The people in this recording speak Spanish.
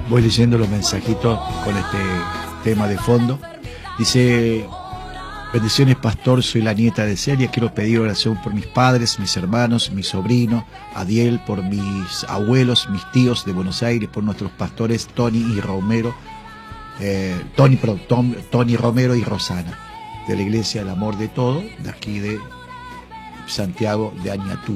Voy leyendo los mensajitos con este tema de fondo. Dice: bendiciones, pastor, soy la nieta de Celia, quiero pedir oración por mis padres, mis hermanos, mi sobrino Adiel, por mis abuelos, mis tíos de Buenos Aires, por nuestros pastores Tony y Romero, Tony Romero y Rosana, de la Iglesia del Amor de Todo, de aquí de Santiago de Añatú.